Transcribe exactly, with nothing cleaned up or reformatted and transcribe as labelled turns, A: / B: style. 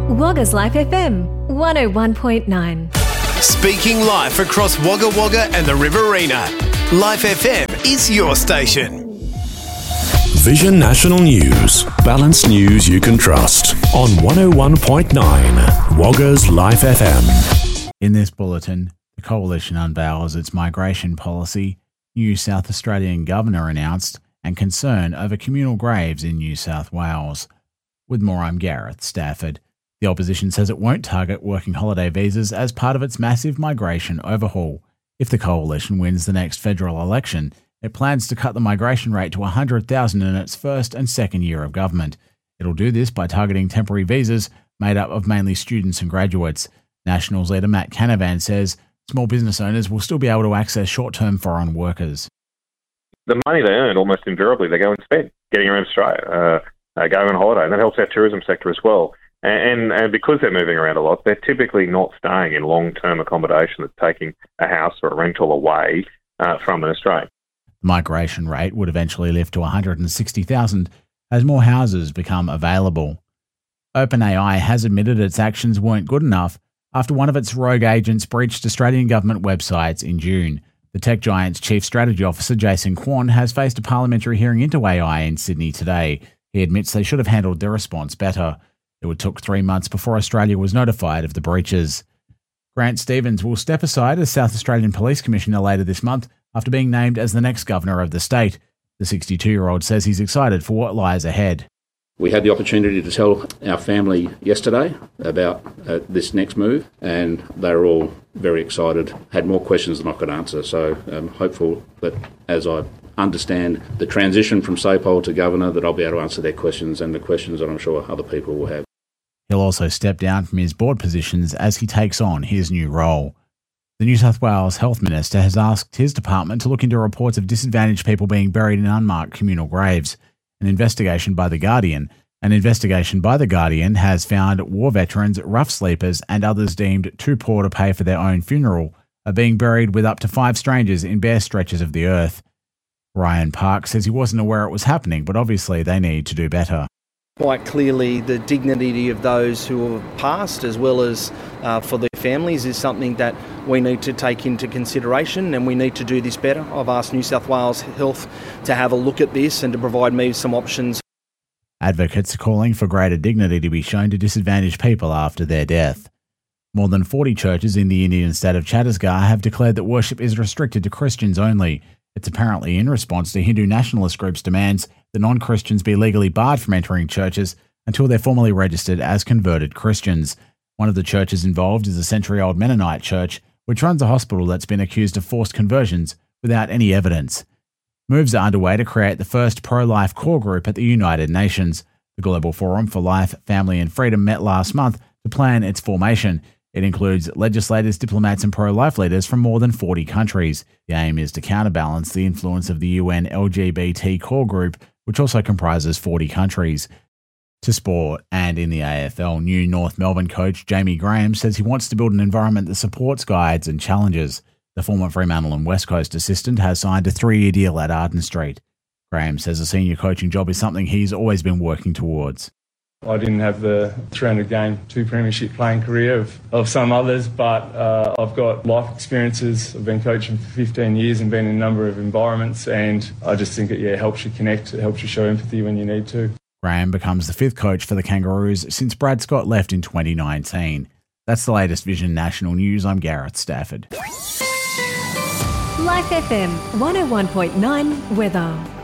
A: Wagga's Life F M, one oh one point nine.
B: Speaking live across Wagga Wagga and the Riverina, Life F M is your station.
C: Vision National News. Balanced news you can trust on one oh one point nine Wagga's Life F M.
D: In this bulletin, the Coalition unveils its migration policy, new South Australian Governor announced, and concern over communal graves in New South Wales. With more, I'm Gareth Stafford. The opposition says it won't target working holiday visas as part of its massive migration overhaul. If the Coalition wins the next federal election, it plans to cut the migration rate to one hundred thousand in its first and second year of government. It'll do this by targeting temporary visas made up of mainly students and graduates. Nationals leader Matt Canavan says small business owners will still be able to access short-term foreign workers.
E: The money they earn, almost invariably, they go and spend getting around Australia, uh, uh, going on holiday, and that helps our tourism sector as well. And, and because they're moving around a lot, they're typically not staying in long-term accommodation that's taking a house or a rental away uh, from an Australian.
D: The migration rate would eventually lift to one hundred sixty thousand as more houses become available. OpenAI has admitted its actions weren't good enough after one of its rogue agents breached Australian government websites in June. The tech giant's chief strategy officer, Jason Kwon, has faced a parliamentary hearing into A I in Sydney today. He admits they should have handled their response better. It took three months before Australia was notified of the breaches. Grant Stevens will step aside as South Australian Police Commissioner later this month after being named as the next governor of the state. The sixty-two-year-old says he's excited for what lies ahead.
F: We had the opportunity to tell our family yesterday about uh, this next move, and they were all very excited, had more questions than I could answer. So I'm hopeful that as I understand the transition from S A P O L to Governor, that I'll be able to answer their questions and the questions that I'm sure other people will have.
D: He'll also step down from his board positions as he takes on his new role. The New South Wales Health Minister has asked his department to look into reports of disadvantaged people being buried in unmarked communal graves. An investigation by The Guardian An investigation by The Guardian has found war veterans, rough sleepers, and others deemed too poor to pay for their own funeral are being buried with up to five strangers in bare stretches of the earth. Ryan Park says he wasn't aware it was happening, but obviously they need to do better.
G: Quite clearly, the dignity of those who have passed, as well as uh, for their families, is something that we need to take into consideration, and we need to do this better. I've asked New South Wales Health to have a look at this and to provide me some options.
D: Advocates are calling for greater dignity to be shown to disadvantaged people after their death. More than forty churches in the Indian state of Chhattisgarh have declared that worship is restricted to Christians only. It's apparently in response to Hindu nationalist groups' demands that non-Christians be legally barred from entering churches until they're formally registered as converted Christians. One of the churches involved is a century-old Mennonite church, which runs a hospital that's been accused of forced conversions without any evidence. Moves are underway to create the first pro-life core group at the United Nations. The Global Forum for Life, Family and Freedom met last month to plan its formation. It includes legislators, diplomats and pro-life leaders from more than forty countries. The aim is to counterbalance the influence of the U N L G B T core group, which also comprises forty countries. To sport, and in the A F L, new North Melbourne coach Jamie Graham says he wants to build an environment that supports guides and challenges. The former Fremantle and West Coast assistant has signed a three-year deal at Arden Street. Graham says a senior coaching job is something he's always been working towards.
H: I didn't have the three hundred game, two premiership playing career of, of some others, but uh, I've got life experiences. I've been coaching for fifteen years and been in a number of environments, and I just think it yeah helps you connect, it helps you show empathy when you need to.
D: Graham becomes the fifth coach for the Kangaroos since Brad Scott left in twenty nineteen. That's the latest Vision National News. I'm Gareth Stafford.
A: Life F M one oh one point nine weather.